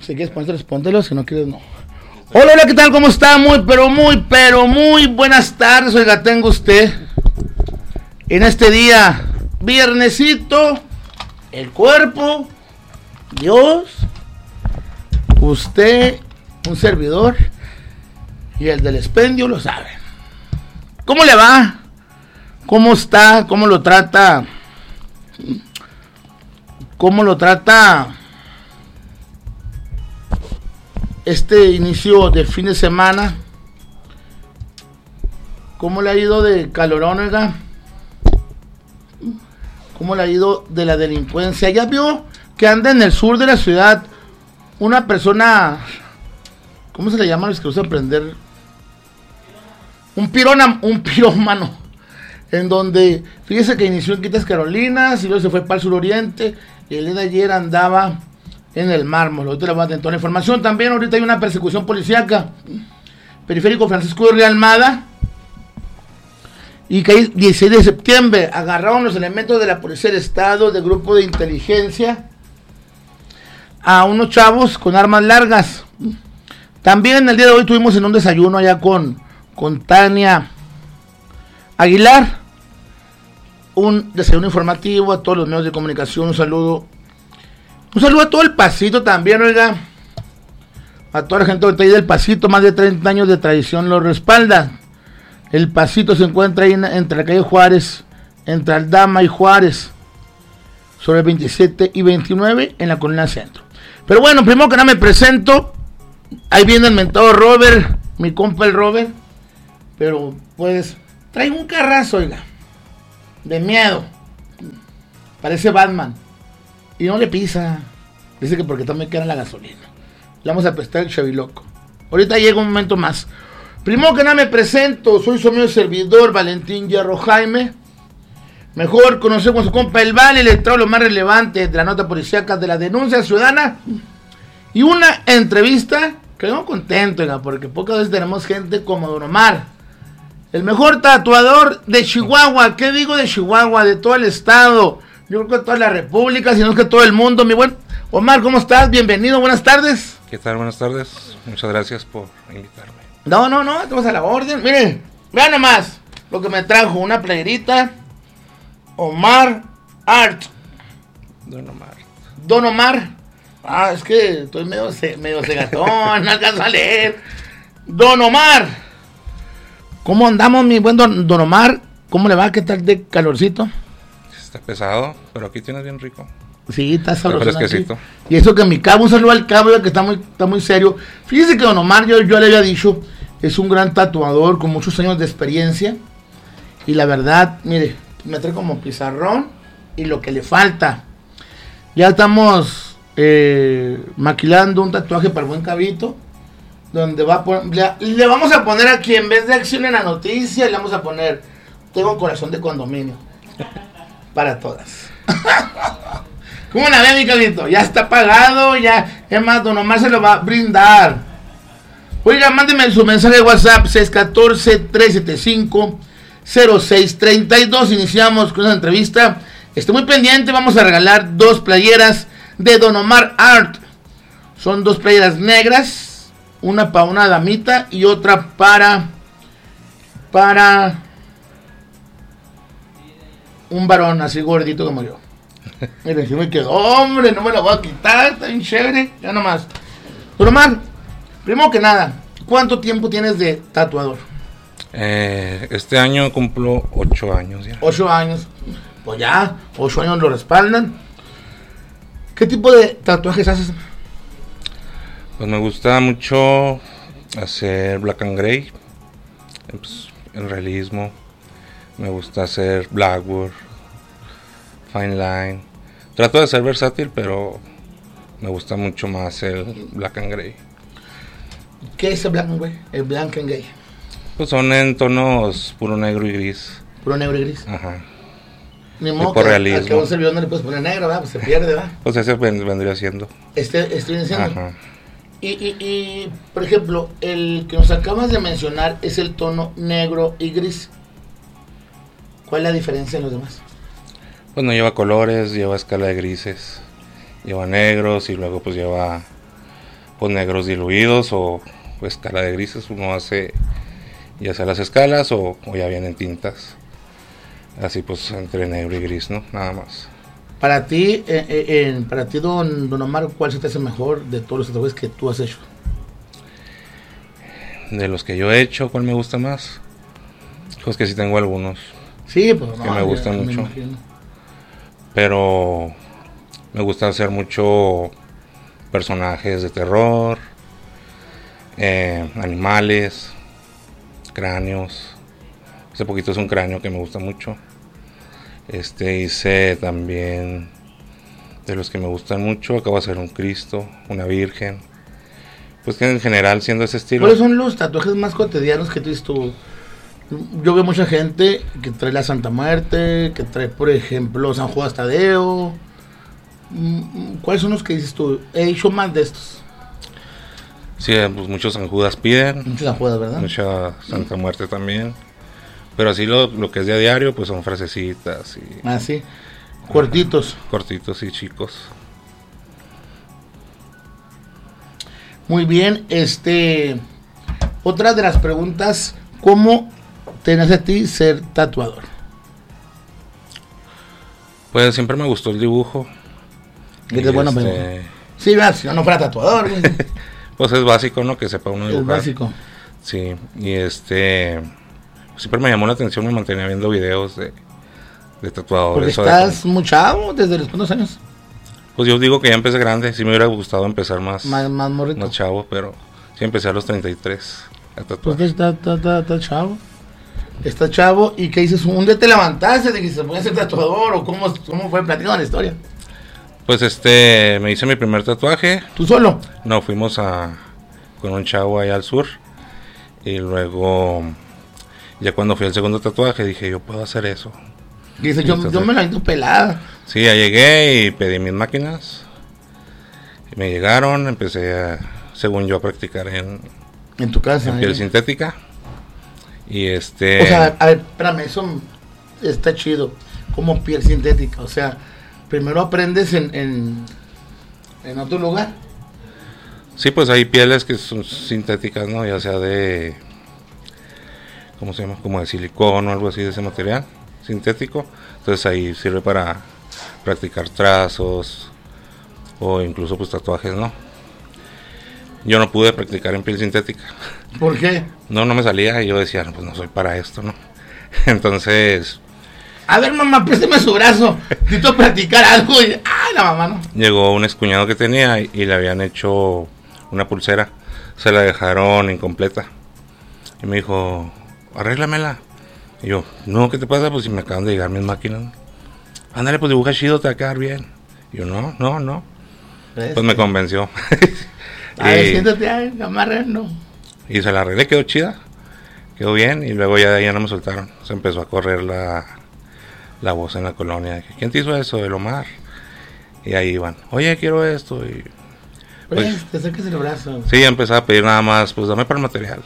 Si quieres póntelo, si no quieres, no. Hola, hola, ¿qué tal? ¿Cómo está? Muy buenas tardes. Oiga, tengo usted en este día, viernesito, el cuerpo, Dios, usted, un servidor y el del expendio lo saben. ¿Cómo le va? ¿Cómo está? ¿Cómo lo trata? ¿Cómo lo trata este inicio de fin de semana? ¿Cómo le ha ido de calorón, oiga? ¿Cómo le ha ido de la delincuencia? Ya vio que anda en el sur de la ciudad una persona, ¿cómo se le llama a los que usan prender? Un pirómano, en donde, fíjese que inició en Quitas Carolinas y luego se fue para el suroriente, y el día de ayer andaba en el Mármol. Ahorita le voy a dar toda la información. También ahorita hay una persecución policíaca, periférico Francisco de Almada, y que el 16 de septiembre agarraron los elementos de la Policía del Estado, del grupo de inteligencia, a unos chavos con armas largas. También el día de hoy tuvimos en un desayuno allá con Tania Aguilar, un desayuno informativo a todos los medios de comunicación. Un saludo a todo el Pasito también, oiga, a toda la gente que está ahí del Pasito. Más de 30 años de tradición lo respalda. El Pasito se encuentra ahí entre la calle Juárez, entre Aldama y Juárez, sobre el 27 y 29 en la Colonia Centro. Pero bueno, primero que nada me presento. Ahí viene el mentado Robert, mi compa el Robert. Pero pues trae un carrazo, oiga, de miedo. Parece Batman. Y no le pisa. Dice que porque también queda la gasolina. Le vamos a prestar el chaviloco. Ahorita llega un momento más. Primero que nada me presento. Soy su amigo y servidor Valentín Hierro Jaime, mejor conocido como su compa el Vale. Le traigo lo más relevante de la nota policíaca, de la denuncia ciudadana, y una entrevista que vengo contento, oiga, porque pocas veces tenemos gente como Don Omar, el mejor tatuador de Chihuahua. ¿Qué digo de Chihuahua? De todo el estado. Yo creo que de toda la república, sino que todo el mundo. Mi buen Omar, ¿cómo estás? Bienvenido, buenas tardes. ¿Qué tal? Buenas tardes. Muchas gracias por invitarme. No, estamos a la orden. Miren, vean nomás lo que me trajo. Una playerita Omar Art. Don Omar. Ah, es que estoy medio cegatón, no alcanzo a leer. Don Omar. ¿Cómo andamos, mi buen don Omar? ¿Cómo le va? ¿Qué tal de calorcito? Está pesado, pero aquí tienes bien rico. Sí, está sabroso. Fresquecito. Y eso que mi cabo, un saludo al cabo, que está muy serio. Fíjese que don Omar, yo le había dicho, es un gran tatuador con muchos años de experiencia. Y la verdad, mire, me trae como pizarrón y lo que le falta. Ya estamos maquilando un tatuaje para el buen cabito, donde le vamos a poner aquí, en vez de acción en la noticia, le vamos a poner: tengo corazón de condominio. Para todas. ¿Cómo la ve, mi cabito? Ya está pagado, ya. Es más, don Omar se lo va a brindar. Oiga, mándeme su mensaje de WhatsApp, 614-375-0632. Iniciamos con una entrevista. Esté muy pendiente, vamos a regalar 2 playeras de Don Omar Art. Son 2 playeras negras, una para una damita y otra para un varón así gordito como yo. Miren, si me quedo, hombre, no me la voy a quitar, está bien chévere, ya nomás. Don Omar, primero que nada, ¿cuánto tiempo tienes de tatuador? Este año cumplo 8 años ya. 8 años, pues ya, 8 años lo respaldan. ¿Qué tipo de tatuajes haces? Pues me gusta mucho hacer black and gray, pues, el realismo. Me gusta hacer blackwood, fine line. Trato de ser versátil, pero me gusta mucho más el black and gray. ¿Qué es el black and gray? El black and gray. Pues son en tonos puro negro y gris. Puro negro y gris. Ajá. Ni modo tipo que realismo. a que un servidor no le puedes poner negro, ¿verdad? Pues se pierde, ¿verdad? Pues ese vendría siendo. Estoy diciendo. Ajá. Y, por ejemplo, el que nos acabas de mencionar es el tono negro y gris. ¿Cuál es la diferencia en los demás? Pues no lleva colores, lleva escala de grises. Lleva negros y luego pues lleva pues negros diluidos o escala de grises. Uno hace ya sea las escalas o ya vienen tintas. Así pues entre negro y gris, ¿no? Nada más. Para ti, don Omar, ¿cuál se te hace mejor de todos los tatuajes que tú has hecho? De los que yo he hecho, ¿cuál me gusta más? Pues que sí tengo algunos. Sí, pues que me gustan mucho. Pero me gusta hacer mucho personajes de terror, animales, cráneos. Hace poquito es un cráneo que me gusta mucho. Hice también de los que me gustan mucho. Acabo de hacer un Cristo, una Virgen. Pues que en general, siendo ese estilo. ¿Cuáles son los tatuajes más cotidianos que tienes tú? Yo veo mucha gente que trae la Santa Muerte, que trae, por ejemplo, San Judas Tadeo. ¿Cuáles son los que dices tú? He hecho más de estos. Sí, pues muchos San Judas piden. Muchos San Judas, ¿verdad? Mucha Santa Muerte también. Pero así lo que es de a diario, pues son frasecitas y... Ah, sí. Cortitos. Cortitos y chicos. Muy bien, otra de las preguntas, ¿cómo te nace a ti ser tatuador? Pues siempre me gustó el dibujo. ¿Qué bueno, sí, si no fuera tatuador. Pues es básico, ¿no? Que sepa uno dibujar. Es básico. Sí, y siempre me llamó la atención, me mantenía viendo videos de tatuadores. Porque estás muy chavo, ¿desde los cuántos años? Pues yo digo que ya empecé grande, sí me hubiera gustado empezar más morrito. Más chavo, pero sí empecé a los 33 a tatuar. Pues está chavo. Está chavo, ¿y qué dices? ¿Un día te levantaste, dijiste, voy a ser tatuador? ¿O cómo fue? Platicando la historia. Pues me hice mi primer tatuaje. ¿Tú solo? No, fuimos con un chavo allá al sur. Y luego, ya cuando fui al segundo tatuaje, dije, yo puedo hacer eso. Dice, yo me la hice pelada. Sí, ya llegué y pedí mis máquinas. Y me llegaron, empecé según yo, a practicar en tu casa. En piel sintética. Y O sea, a ver, espérame, eso está chido. Como piel sintética, o sea, primero aprendes en otro lugar. Sí, pues hay pieles que son sintéticas, ¿no? Ya sea de, ¿cómo se llama? Como de silicón o algo así de ese material sintético. Entonces ahí sirve para practicar trazos o incluso pues tatuajes, ¿no? Yo no pude practicar en piel sintética. ¿Por qué? No me salía y yo decía, no, pues no soy para esto, ¿no? Entonces... A ver, mamá, préstame su brazo. Necesito practicar algo. Y... ¡ay, la mamá no! Llegó un excuñado que tenía y le habían hecho una pulsera. Se la dejaron incompleta. Y me dijo, arréglamela. Y yo, no, ¿qué te pasa? Pues si me acaban de llegar mis máquinas. Ándale, pues dibuja chido, te va a quedar bien. Y yo, no. Pues me convenció. A ver, siéntate, amarrando. Y se la arreglé, quedó chida. Quedó bien y luego ya de ahí ya no me soltaron. Se empezó a correr la voz en la colonia. Dije, ¿quién te hizo eso? El Omar. Y ahí iban, oye, quiero esto. Y pues, te acerques el brazo. Sí, empecé a pedir nada más, pues dame para el material.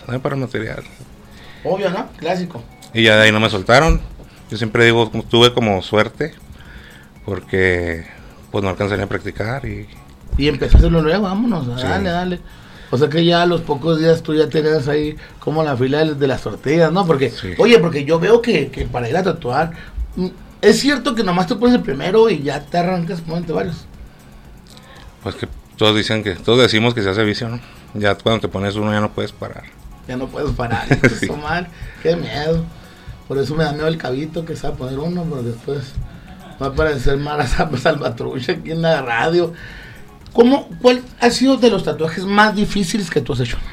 Obvio, ¿no? Clásico. Y ya de ahí no me soltaron. Yo siempre digo, tuve como suerte, porque pues no alcancé a practicar y empecé a hacerlo luego, vámonos, sí. Dale. O sea que ya a los pocos días tú ya tenías ahí como la fila de las tortillas, ¿no? Porque, sí. Oye, porque yo veo que para ir a tatuar, es cierto que nomás te pones el primero y ya te arrancas poniendo varios. Pues que todos decimos que se hace vicio, ¿no? Ya cuando te pones uno ya no puedes parar. Ya no puedes parar, sí. Mal, qué miedo. Por eso me da miedo el cabito que se va a poner uno, pero después va a aparecer Mara Salvatrucha aquí en la radio. ¿Cuál ha sido de los tatuajes más difíciles que tú has hecho?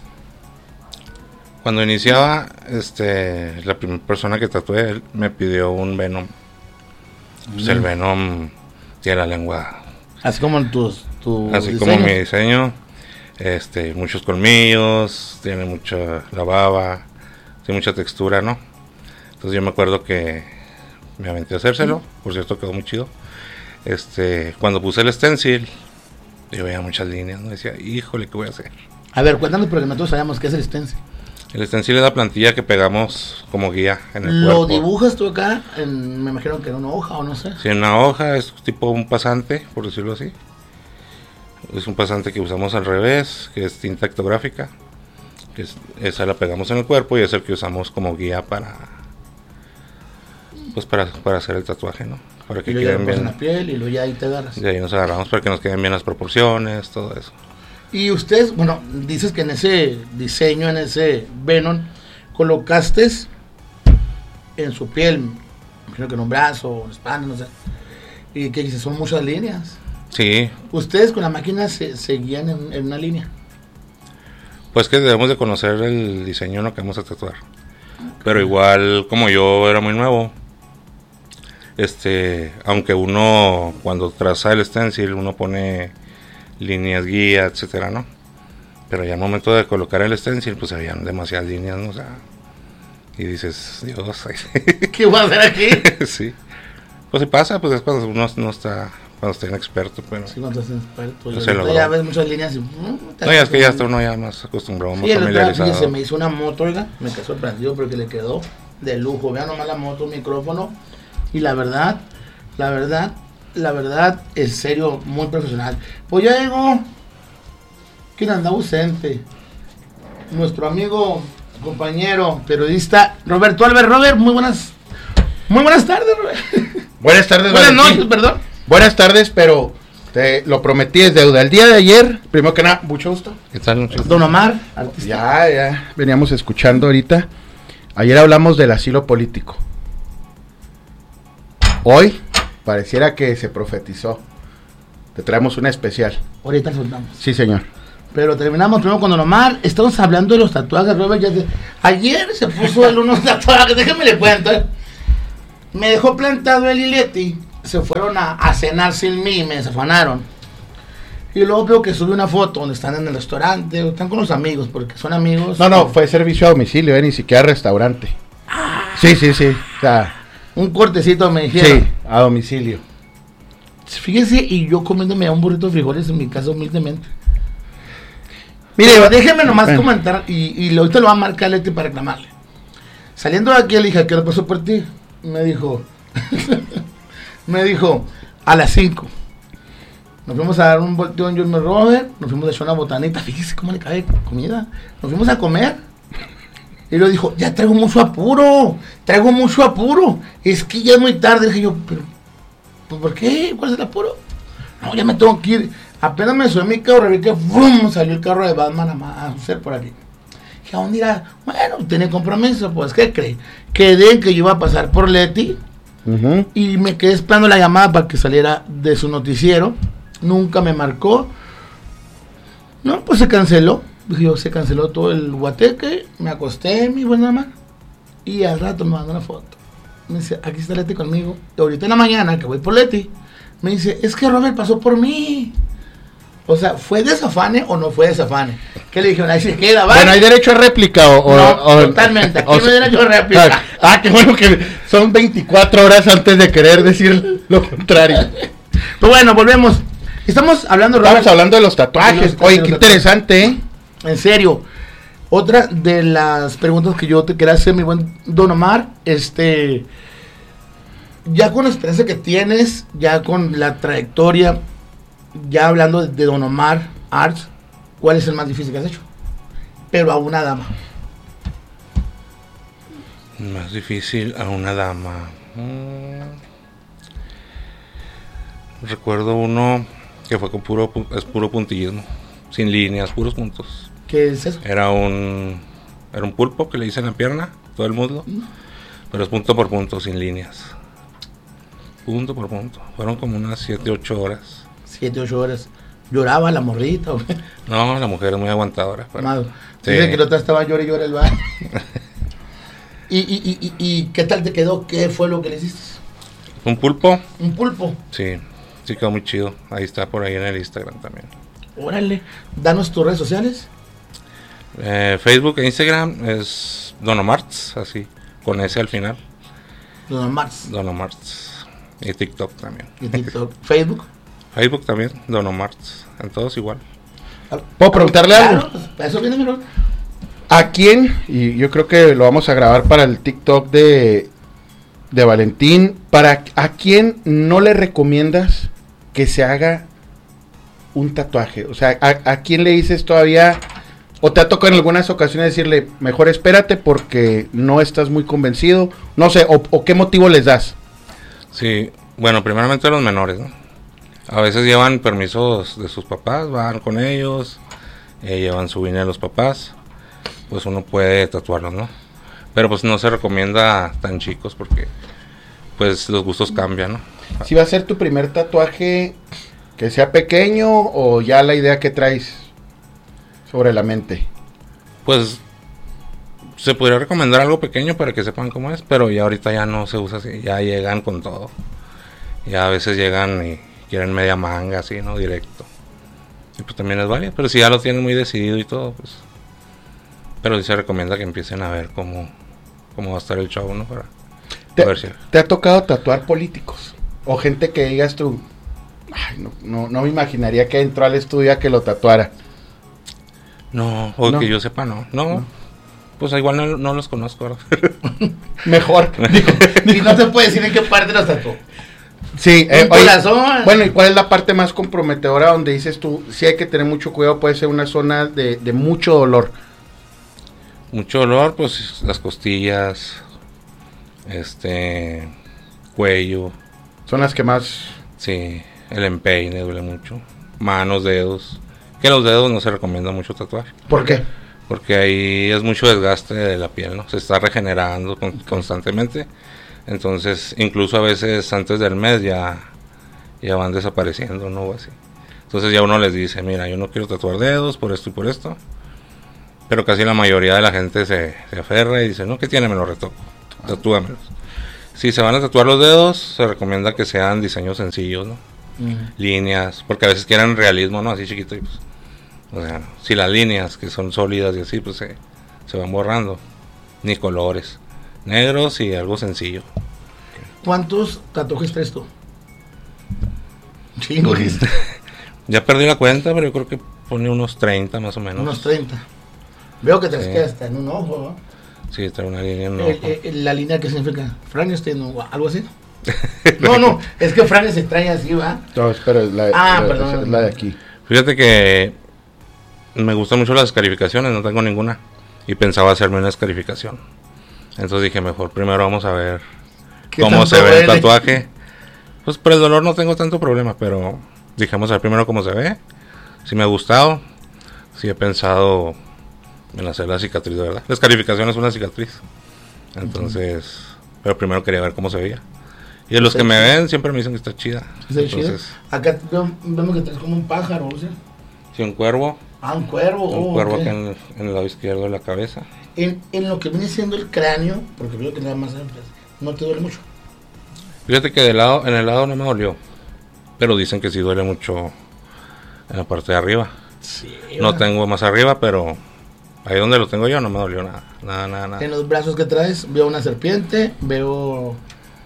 Cuando iniciaba, la primera persona que tatué, él me pidió un Venom. Pues el Venom tiene la lengua... Así como en tu así diseño. Como mi diseño. Muchos colmillos, tiene mucha la baba, tiene mucha textura, ¿no? Entonces yo me acuerdo que me aventé a hacérselo, por cierto quedó muy chido. Cuando puse el stencil, yo veía muchas líneas, ¿no? Decía, híjole, ¿qué voy a hacer? A ver, cuéntanos porque nosotros sabemos qué es el stencil. El stencil es la plantilla que pegamos como guía en el cuerpo. ¿Lo dibujas tú acá? Me imagino que en una hoja o no sé. Sí, en una hoja, es tipo un pasante, por decirlo así. Es un pasante que usamos al revés, que es tinta ectográfica. Esa la pegamos en el cuerpo y es el que usamos como guía para hacer el tatuaje, ¿no? Para que y luego queden ya bien. la piel y luego ya ahí te agarras. Y ahí nos agarramos para que nos queden bien las proporciones, todo eso. Y ustedes, bueno, dices que en ese diseño, en ese Venom, colocaste en su piel, creo que en un brazo, en la espalda, no sé, y que dices, son muchas líneas. Sí, Ustedes con la máquina se guían en una línea. pues que debemos de conocer el diseño en lo que vamos a tatuar. Pero igual, como yo era muy nuevo, aunque uno cuando traza el stencil uno pone líneas guía, etcétera, ¿no? Pero ya al momento de colocar el stencil, pues habían demasiadas líneas, ¿no? O sea, y dices, Dios, ¿Qué voy a hacer aquí? sí. Pues si pasa, pues es cuando uno no está, cuando está inexperto, pero Sí, cuando estás experto. Pues Y se ahorita logró. ya ves muchas líneas y... no, ya es que ya está uno ya más acostumbrado, más Sí, el otro día, familiarizado. fíjese, me hizo una moto, oiga, me quedé sorprendido porque le quedó de lujo. Vean nomás la moto, micrófono. Y la verdad, en serio, muy profesional. Pues ya llegó, quien anda ausente, nuestro amigo, compañero, periodista, Roberto Albert. Robert, muy buenas tardes, Robert. Buenas tardes, Buenas Valentín. noches, perdón. Buenas tardes, pero te lo prometí es deuda. El día de ayer, primero que nada, mucho gusto. ¿Qué tal? Don Omar, artista. Ya, veníamos escuchando ahorita. Ayer hablamos del asilo político. Hoy, pareciera que se profetizó. Te traemos una especial. Ahorita soltamos. Sí, señor. Pero terminamos primero con Don Omar. Estamos hablando de los tatuajes, Robert. Ayer se puso él unos tatuajes. Déjame le cuento. Me dejó plantado el Ileti. Se fueron a cenar sin mí. Me desafanaron. Y luego veo que sube una foto donde están en el restaurante. Están con los amigos, porque son amigos. No, fue servicio a domicilio, ni siquiera restaurante. Sí. O sea, Un cortecito me dijeron. sí, a domicilio. Fíjese, y yo comiéndome un burrito de frijoles en mi casa humildemente. Mire, Pero déjeme nomás bueno. comentar, y ahorita lo va a marcar Leti para reclamarle. Saliendo de aquí, le dije, ¿a qué hora pasó por ti? Me dijo, a las 5. Nos fuimos a dar un volteón yo y mi Robert, nos fuimos a echar una botanita, fíjese cómo le cae comida. Nos fuimos a comer. Y luego dijo, ya traigo mucho apuro. Es que ya es muy tarde. Le dije yo, pero, pues, ¿por qué? ¿Cuál es el apuro? No, ya me tengo que ir. Apenas me subí a mi carro, vi que ¡brum! Salió el carro de Batman a hacer por aquí. Dije, ¿a dónde irá? Bueno, tenía compromiso, pues, ¿qué cree? Quedé en que yo iba a pasar por Leti Ujú. y me quedé esperando la llamada para que saliera de su noticiero. Nunca me marcó. No, pues se canceló. Dije yo, se canceló todo el guateque. Me acosté, mi buena mamá. Y al rato me mandó una foto. Me dice, aquí está Leti conmigo. Y ahorita en la mañana, que voy por Leti, me dice, es que Robert pasó por mí. O sea, ¿fue desafane o no fue desafane? ¿Qué le dijeron? Ahí se queda, ¿vale? Bueno, ¿hay derecho a réplica No, totalmente. Aquí no hay derecho a réplica. Qué bueno que son 24 horas antes de querer decir lo contrario. Pero bueno, volvemos. Estamos hablando, Estamos Robert, hablando de los tatuajes. Oye, qué interesante, ¿eh? en serio. Otra de las preguntas que yo te quería hacer, mi buen Don Omar, ya con la experiencia que tienes, ya con la trayectoria, ya hablando de Don Omar Arts, ¿cuál es el más difícil que has hecho? Pero a una dama. Más difícil a una dama. Recuerdo uno que fue con puro puntillismo, sin líneas, puros puntos. ¿Qué es eso? Era un pulpo que le hice en la pierna, todo el muslo, pero es punto por punto, sin líneas. Punto por punto. Fueron como unas 7, 8 horas. 7, 8 horas. ¿Lloraba la morrita? ¿O qué? No, la mujer es muy aguantadora. Pero, Amado. sí. Dice que la otra estaba llora y llora el baño. ¿Y qué tal te quedó? ¿Qué fue lo que le hiciste? ¿Un pulpo? Un pulpo. Sí, sí quedó muy chido. Ahí está por ahí en el Instagram también. Órale. Danos tus redes sociales. Facebook e Instagram es Donomarts, así, con S al final. Don Marx. Donomarts. Y TikTok también. Y TikTok. Facebook. Facebook también, Donomarts. En todos igual. ¿Puedo preguntarle Claro, algo? pues, para eso viene mi Robert. ¿A quién? Y yo creo que lo vamos a grabar para el TikTok de Valentín. ¿A quién no le recomiendas que se haga un tatuaje? O sea, ¿a quién le dices todavía, o te ha tocado en algunas ocasiones decirle, mejor espérate porque no estás muy convencido? No sé, o qué motivo les das. Sí, bueno, primeramente a los menores, ¿no? A veces llevan permisos de sus papás, van con ellos, llevan su INE de los papás, pues uno puede tatuarlos, ¿no? Pero pues no se recomienda tan chicos porque pues los gustos cambian, ¿no? Si va a ser tu primer tatuaje, que sea pequeño, o ya la idea que traes sobre la mente. Pues se podría recomendar algo pequeño para que sepan cómo es, pero ya ahorita ya no se usa así, ya llegan con todo. Ya a veces llegan y quieren media manga así, ¿no? Directo. Y pues también es válido, pero si ya lo tienen muy decidido y todo, pues... Pero sí se recomienda que empiecen a ver cómo va a estar el show, ¿no? Para ver si... ¿Te ha tocado tatuar políticos? O gente que digas tú, ay, no me imaginaría que entró al estudio a que lo tatuara. No, o No. que yo sepa, no. Pues igual no los conozco, ¿verdad? Mejor. Y no se puede decir en qué parte los tatuó. Sí, Un corazón. bueno, ¿y cuál es la parte más comprometedora donde dices tú, sí hay que tener mucho cuidado, puede ser una zona de mucho dolor? Mucho dolor, pues las costillas, cuello, Son las que más... sí, el empeine duele mucho, manos, dedos, que los dedos no se recomienda mucho tatuar, ¿Por qué? porque ahí es mucho desgaste de la piel, ¿no? Se está regenerando constantemente, entonces incluso a veces antes del mes ya van desapareciendo, ¿no? O así. Entonces ya uno les dice, mira, yo no quiero tatuar dedos por esto y por esto, pero casi la mayoría de la gente se aferra y dice, no, ¿qué tiene? Me lo retoco, tatúamelos. Si se van a tatuar los dedos, se recomienda que sean diseños sencillos, ¿no? Líneas, porque a veces quieren realismo, ¿no? Así chiquito y pues, o sea, si las líneas que son sólidas y así, pues se van borrando, ni colores, negros y algo sencillo. ¿Cuántos tatuajes traes tú? Chingo, Ya perdí la cuenta, pero yo creo que pone unos 30 más o menos. unos 30. Veo que te Sí. quedas hasta en un ojo, ¿no? Sí, trae una línea en un ojo. La línea que significa Frankenstein o algo así. No, es que Frankenstein se trae así, ¿va? No, espera, perdón. es la de aquí. Fíjate que me gustan mucho las escarificaciones, no tengo ninguna. Y pensaba hacerme una escarificación. Entonces dije, mejor primero vamos a ver cómo se ve el tatuaje. Pues por el dolor no tengo tanto problema, pero dije, vamos a ver primero cómo se ve. Si me ha gustado, si he pensado en hacer la cicatriz, de verdad. La escarificación es una cicatriz. Entonces, pero primero quería ver cómo se veía. Y de los que me ven siempre me dicen que está chida. ¿Está chida? Entonces, Acá vemos que traes como un pájaro, ¿o sea? sí, un cuervo. Un cuervo. Un cuervo ok. acá en el lado izquierdo de la cabeza. En lo que viene siendo el cráneo, porque veo que nada más no te duele mucho. Fíjate que en el lado no me dolió. Pero dicen que sí duele mucho en la parte de arriba. Sí. No tengo más arriba, pero ahí donde lo tengo yo no me dolió nada. Nada. En los brazos que traes veo una serpiente, veo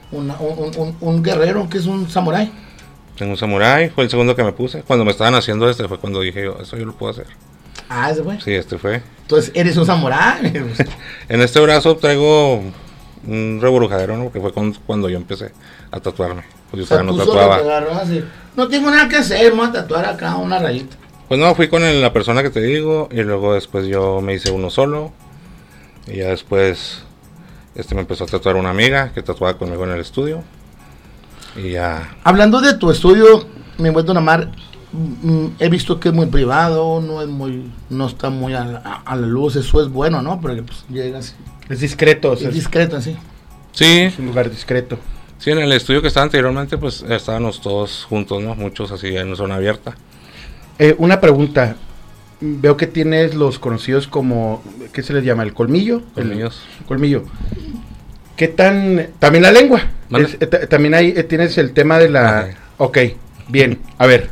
un guerrero que es un samurái. Tengo un samurái, fue el segundo que me puse. Cuando me estaban haciendo fue cuando dije yo, eso yo lo puedo hacer. Ah, ese fue. Sí, fue. Entonces eres un samurái. En este brazo traigo un reburujadero, ¿no? Porque fue cuando yo empecé a tatuarme. Pues yo todavía no tú solo te tatuaba. agarras así. No tengo nada que hacer, me voy a tatuar acá una rayita. Pues no, fui con la persona que te digo y luego después yo me hice uno solo. Y ya después me empezó a tatuar una amiga que tatuaba conmigo en el estudio. Y ya. Hablando de tu estudio, mi buen Don Amar, he visto que es muy privado, no está muy a la luz, eso es bueno, ¿no? Porque pues llegas, Es discreto, es discreto así. Sí, es un lugar discreto. sí, en el estudio que estaba anteriormente, pues estábamos todos juntos, ¿no? Muchos así en zona abierta. Una pregunta. Veo que tienes los conocidos como, ¿qué se les llama? ¿El colmillo? Colmillos. Colmillo. ¿Qué tan...? También la lengua. ¿Mande? También ahí tienes el tema de la... Ok, bien. A ver.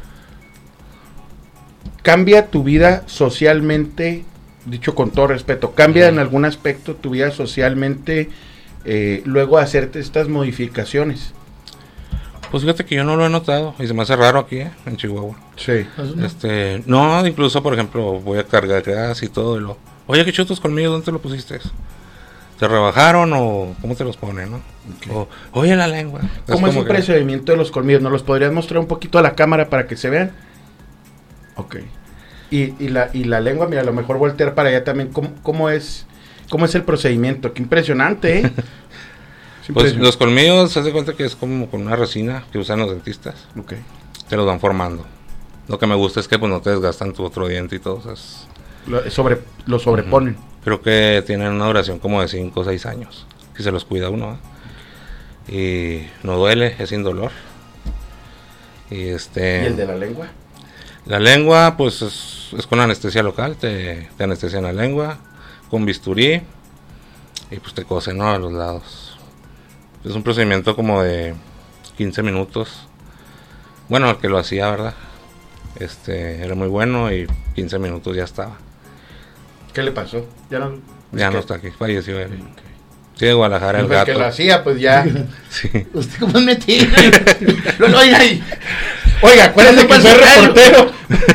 ¿Cambia tu vida socialmente, dicho con todo respeto, cambia en algún aspecto tu vida socialmente luego de hacerte estas modificaciones? Pues fíjate que yo no lo he notado y se me hace raro aquí, en Chihuahua. Sí. No, incluso por ejemplo voy a cargar gas y todo y oye, qué chutos colmillos, ¿dónde te lo pusiste? ¿Te rebajaron o cómo te los ponen, no? Okay. Oye, la lengua. ¿Cómo es el procedimiento de los colmillos? ¿Nos los podrías mostrar un poquito a la cámara para que se vean? Ok. Y la lengua, mira, a lo mejor voltear para allá también, ¿cómo es el procedimiento? Qué impresionante, ¿eh? Pues los colmillos, se hace cuenta que es como con una resina que usan los dentistas. Ok. Te los van formando. Lo que me gusta es que pues no te desgastan tu otro diente y todo. O sea, Lo sobreponen. creo que tienen una duración como de 5 o 6 años. Que se los cuida uno, ¿eh? Y no duele, es indolor. Y ¿Y el de la lengua? La lengua, pues es con anestesia local, te anestesian la lengua, con bisturí, y pues te cosen, ¿no? A los lados. Es un procedimiento como de 15 minutos. Bueno, el que lo hacía, ¿verdad? Era muy bueno y 15 minutos ya estaba. ¿Qué le pasó? Ya no está aquí, falleció él. Okay. Sí, de Guadalajara, el gato. que lo hacía, pues ya. Sí. ¿Usted cómo es metido? Oiga, Oiga, acuérdate que soy reportero.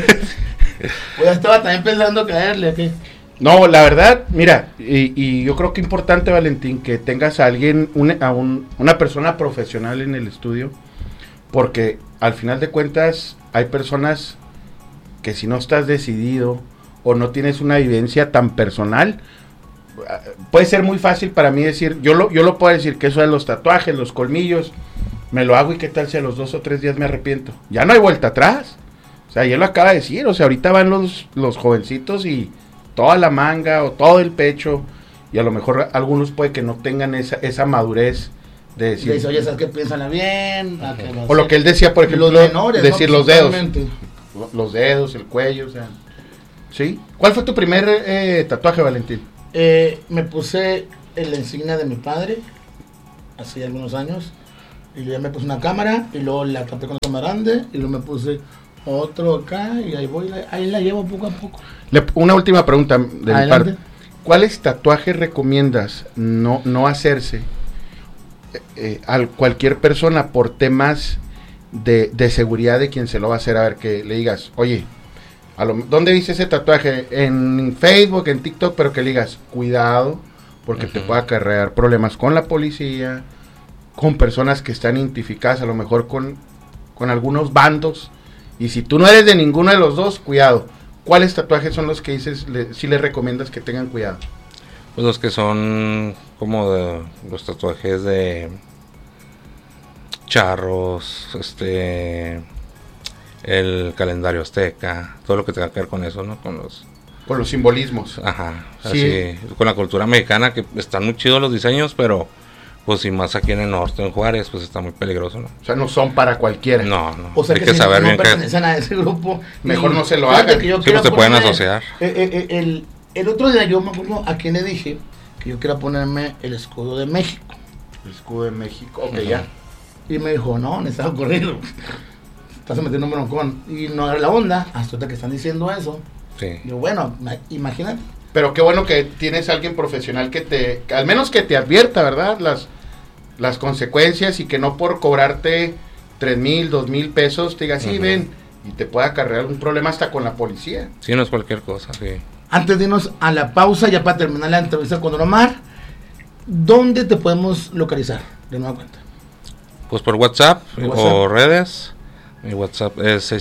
Pues estaba también pensando caerle aquí. No, la verdad, mira, y yo creo que es importante, Valentín, que tengas a alguien, una persona profesional en el estudio, porque al final de cuentas hay personas que si no estás decidido o no tienes una vivencia tan personal, puede ser muy fácil para mí decir, yo lo puedo decir que eso de los tatuajes, los colmillos, me lo hago y qué tal si a los 2 o 3 días me arrepiento. Ya no hay vuelta atrás. O sea, ya lo acaba de decir, o sea, ahorita van los jovencitos y toda la manga o todo el pecho, y a lo mejor algunos puede que no tengan esa madurez de decir. Dice, oye, ¿sabes qué? Piénsala bien. O lo que él decía, por ejemplo, los menores, decir ¿no? los dedos. Los dedos, el cuello, o sea. ¿Sí? ¿Cuál fue tu primer tatuaje, Valentín? Me puse en la insignia de mi padre, hace algunos años, y luego me puse una cámara, y luego la tapé con la cámara grande, y luego me puse otro acá, y ahí la llevo poco a poco. Una última pregunta de mi Adelante. parte. ¿Cuáles tatuajes recomiendas no hacerse a cualquier persona por temas de seguridad de quien se lo va a hacer? A ver, que le digas, oye, ¿dónde viste ese tatuaje? En Facebook, en TikTok, pero que le digas, cuidado, porque te puede acarrear problemas con la policía, con personas que están identificadas a lo mejor con algunos bandos, y si tú no eres de ninguno de los dos, cuidado. ¿Cuáles tatuajes son los que dices, si les recomiendas que tengan cuidado? Pues los que son como los tatuajes de charros, el calendario azteca, todo lo que tenga que ver con eso, ¿no? Con los simbolismos. Ajá, Sí. así, con la cultura mexicana, que están muy chidos los diseños, pero pues si más aquí en el norte, en Juárez, pues está muy peligroso, ¿no? O sea, no son para cualquiera. No, O sea, hay que que si saber no bien que pertenecen a ese grupo, mejor no se lo fíjate hagan. que yo Sí, quiero pues te pueden ponerme, asociar. El otro día yo me acuerdo a quién le dije que yo quiero ponerme el escudo de México. El escudo de México, ok, Ajá. ya. Y me dijo, no, necesitaba corrido. Estás metiendo un broncón. Y no era la onda, hasta ahorita que están diciendo eso. Sí. Yo, bueno, imagínate. Pero qué bueno que tienes a alguien profesional que al menos que te advierta, ¿verdad? Las consecuencias, y que no por cobrarte 3,000, 2,000 pesos te diga, sí, ven, y te pueda acarrear un problema hasta con la policía. Sí, no es cualquier cosa, sí. Antes de irnos a la pausa, ya para terminar la entrevista con Don Omar, ¿dónde te podemos localizar? De nueva cuenta. Pues por WhatsApp ¿WhatsApp? o redes. Mi WhatsApp es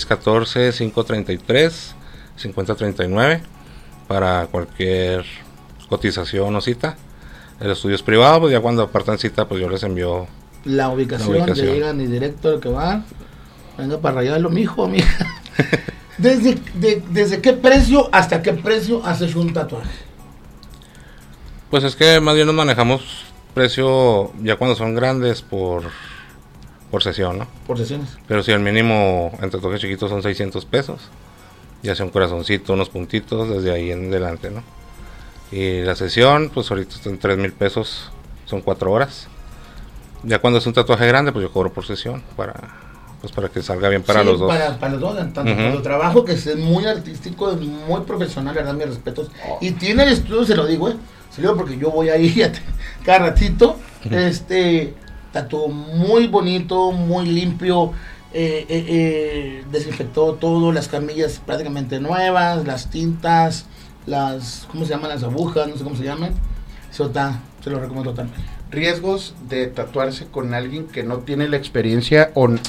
614-533-5039 para cualquier cotización o cita. El estudio es privado, pues ya cuando apartan cita, pues yo les envío La ubicación, La ubicación. llegan y directo al que va. Venga para rayarlo, mijo, mija. ¿Desde qué precio hasta qué precio haces un tatuaje? Pues es que más bien nos manejamos precio ya cuando son grandes por sesión, ¿no? Por sesiones. Pero si el mínimo en tatuajes chiquitos son 600 pesos, ya sea un corazoncito, unos puntitos, desde ahí en adelante, ¿no? Y la sesión, pues ahorita está en 3,000 pesos, son 4 horas. Ya cuando es un tatuaje grande, pues yo cobro por sesión para que salga bien para Sí, los dos. Para los dos, tanto para el trabajo, que es muy artístico, es muy profesional, la verdad, mis respetos. Y tiene el estudio, se lo digo, se lo digo porque yo voy ahí cada ratito. Tatuó muy bonito, muy limpio, desinfectó todo, las camillas prácticamente nuevas, las tintas, ¿cómo se llaman? Las agujas, no sé cómo se llaman. Eso se lo recomiendo totalmente. Riesgos de tatuarse con alguien que no tiene la experiencia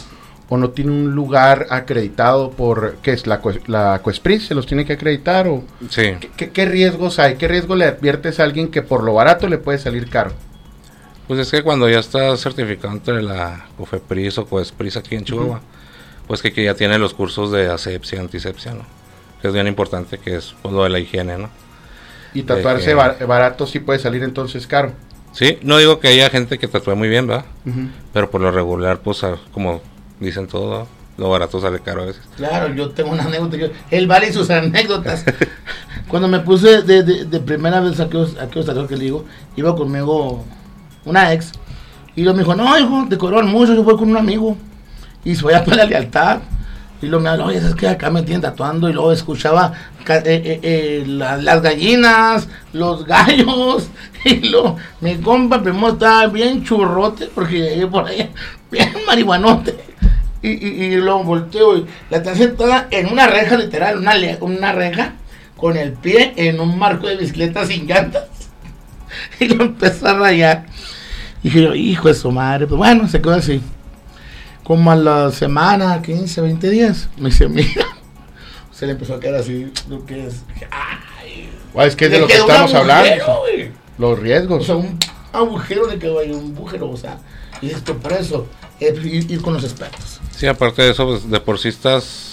o no tiene un lugar acreditado por, ¿qué es? La Cuespris, ¿se los tiene que acreditar? O Sí. ¿Qué riesgos hay? ¿Qué riesgo le adviertes a alguien que por lo barato le puede salir caro? Pues es que cuando ya está certificado entre la COFEPRIS o COESPRIS aquí en Chihuahua, pues que ya tiene los cursos de asepsia y antisepsia, ¿no? Que es bien importante, que es pues, lo de la higiene, ¿no? Y tatuarse barato sí puede salir entonces caro. Sí, no digo que haya gente que tatúe muy bien, ¿verdad? Uh-huh. Pero por lo regular, pues como dicen todo, ¿verdad? Lo barato sale caro a veces. Claro, yo tengo una anécdota. Él vale y sus anécdotas. Cuando me puse de primera vez a aquellos tatuajes que le digo, iba conmigo una ex. Y luego me dijo, no, hijo, te cobraron mucho, yo voy con un amigo. Y se vaya para la lealtad. Y luego me habló, oye, es que acá me tienen tatuando. Y luego escuchaba las gallinas, los gallos. Y luego mi compa primero estaba bien churrote, porque llegué por ahí, bien marihuanote. Y luego volteo y la está sentada en una reja, literal, una reja, con el pie en un marco de bicicleta sin llantas. Y lo empezó a rayar. Y dije yo, hijo de su madre. Pues bueno, se quedó así. Como a la semana, 15, 20 días, me dice, mira, se le empezó a quedar así, lo que es, ay, es que es de lo que estamos hablando, wey. Los riesgos. O sea, un agujero le quedó ahí, un agujero, o sea, y esto para eso, ir con los expertos. Sí, aparte de eso, pues de por sí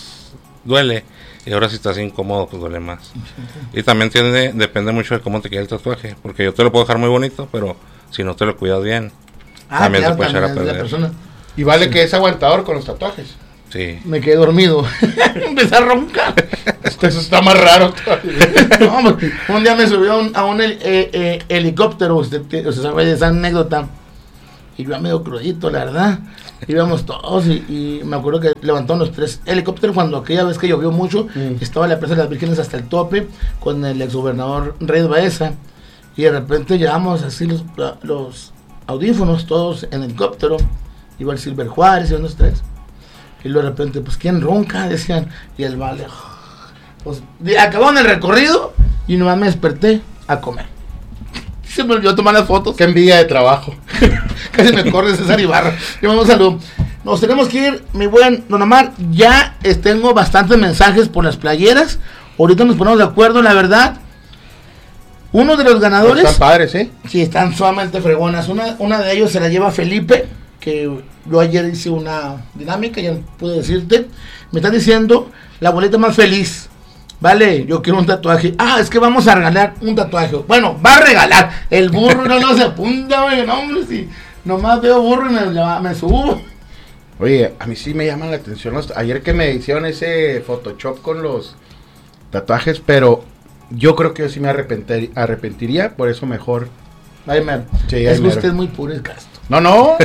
duele, y ahora si estás incómodo, pues duele más. Y también depende mucho de cómo te queda el tatuaje, porque yo te lo puedo dejar muy bonito, pero si no te lo cuidas bien, también claro, te puede echar a también perder. Y vale que es aguantador con los tatuajes. Sí. Me quedé dormido. Empecé a roncar. Eso está más raro todavía. No, un día me subió a un helicóptero, usted sabe de esa anécdota. Y yo medio crudito, la verdad. Íbamos todos y me acuerdo que levantaron los 3 helicópteros cuando aquella vez que llovió mucho. Estaba la presa de las Vírgenes hasta el tope con el exgobernador Reyes Baeza. Y de repente llevamos así los audífonos todos en helicóptero. Iba el Silver Juárez y unos 3. Y luego de repente, pues, ¿quién ronca? Decían. Y el vale. Pues, acabaron el recorrido y nomás me desperté a comer. Se me olvidó tomar las fotos. Qué envidia de trabajo. Casi me corre César Ibarra. Le mando un saludo. Nos tenemos que ir, mi buen Don Omar. Ya tengo bastantes mensajes por las playeras. Ahorita nos ponemos de acuerdo, la verdad. Uno de los ganadores. Están padres, ¿eh? Sí, están sumamente fregonas. Una de ellos se la lleva Felipe, que yo ayer hice una dinámica, ya pude decirte. Me están diciendo la boleta más feliz. Vale, yo quiero un tatuaje. Es que vamos a regalar un tatuaje. Bueno, va a regalar. El burro no se apunta, güey. No, hombre, si nomás veo burro y me subo. Oye, a mí sí me llaman la atención. Ayer que me hicieron ese Photoshop con los tatuajes, pero yo creo que yo sí me arrepentiría, por eso mejor. Ay, man. Sí, es que usted es muy puro, es gasto. No.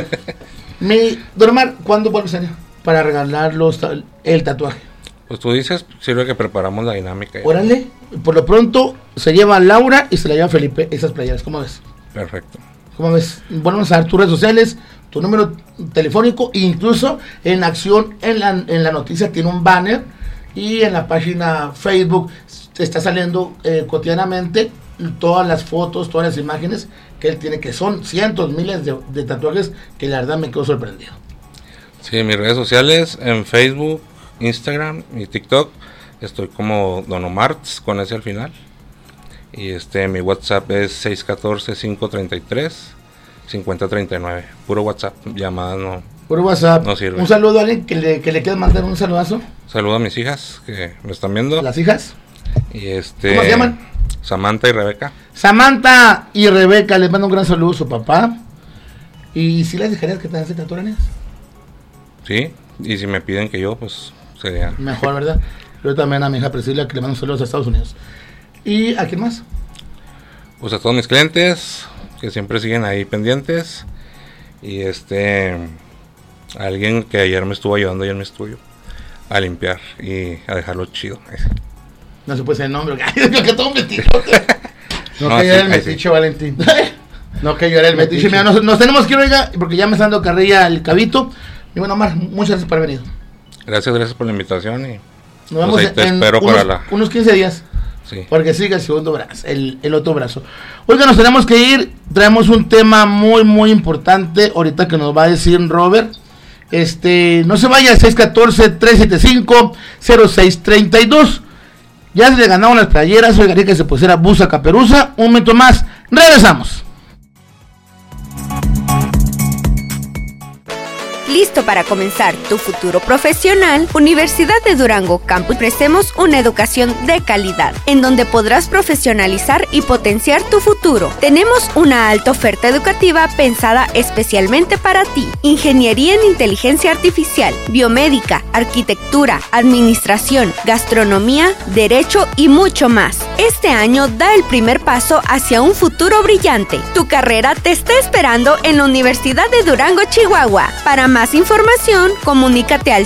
Don Omar, ¿cuándo vuelves a ir para regalar el tatuaje? Pues tú dices, sirve que preparamos la dinámica. Órale, por lo pronto se lleva Laura y se la lleva Felipe esas playeras, ¿cómo ves? Perfecto. ¿Cómo ves? Volvemos a dar tus redes sociales, tu número telefónico, incluso en acción en la noticia tiene un banner y en la página Facebook está saliendo cotidianamente todas las fotos, todas las imágenes que él tiene, que son cientos, miles de tatuajes, que la verdad me quedo sorprendido. Sí, mis redes sociales en Facebook, Instagram y TikTok estoy como Don Omarts con ese al final, y mi WhatsApp es 614-533-5039, puro WhatsApp, llamadas no. Puro WhatsApp. No sirve. Un saludo a alguien que le quieras mandar un saludazo. Saludo a mis hijas que me están viendo. ¿Las hijas? Y ¿Cómo se llaman? Samantha y Rebeca. Samantha y Rebeca, les mando un gran saludo a su papá. ¿Y si les dejarías que te tatuaran? Sí, y si me piden que yo, pues sería mejor, ¿verdad? Yo también a mi hija Priscila, que le mando saludos a Estados Unidos. ¿Y a quién más? Pues a todos mis clientes que siempre siguen ahí pendientes, y alguien que ayer me estuvo ayudando ahí en mi estudio a limpiar y a dejarlo chido. No se puede decir el nombre, que todo un metiche. No, que yo era el metiche, Valentín. No, que yo era el metiche. Mira, nos tenemos que ir, oiga, porque ya me está dando carrilla el cabito. Y bueno, Omar, muchas gracias por haber venido. Gracias por la invitación, y nos vemos pues te espero unos 15 días. Sí. Porque sigue el segundo brazo, el otro brazo. Oiga, nos tenemos que ir. Traemos un tema muy, muy importante ahorita que nos va a decir Robert. No se vaya, 614-375-0632. Ya se le ganaron las playeras, oigaría que se pusiera busa caperuza. Un momento más, regresamos. ¿Listo para comenzar tu futuro profesional? Universidad de Durango Campus ofrecemos una educación de calidad, en donde podrás profesionalizar y potenciar tu futuro. Tenemos una alta oferta educativa pensada especialmente para ti. Ingeniería en Inteligencia Artificial, Biomédica, Arquitectura, Administración, Gastronomía, Derecho y mucho más. Este año da el primer paso hacia un futuro brillante. Tu carrera te está esperando en la Universidad de Durango, Chihuahua. Para más información, comunícate al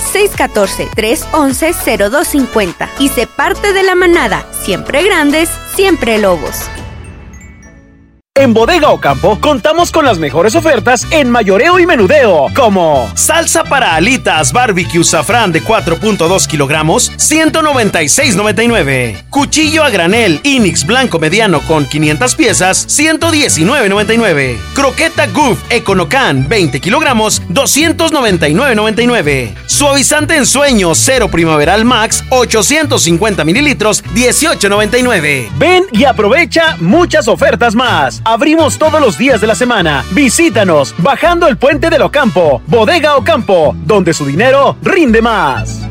614-311-0250 y sé parte de la manada. Siempre grandes, siempre lobos. En Bodega Ocampo contamos con las mejores ofertas en mayoreo y menudeo, como salsa para alitas barbecue safrán de 4.2 kilogramos, $196.99. Cuchillo a granel Inix blanco mediano con 500 piezas, $119.99. Croqueta Goof Econocan 20 kilogramos, $299.99. Suavizante en sueño Cero Primaveral Max 850 mililitros, $18.99. Ven y aprovecha muchas ofertas más. Abrimos todos los días de la semana. Visítanos bajando el puente del Ocampo. Bodega Ocampo, donde su dinero rinde más.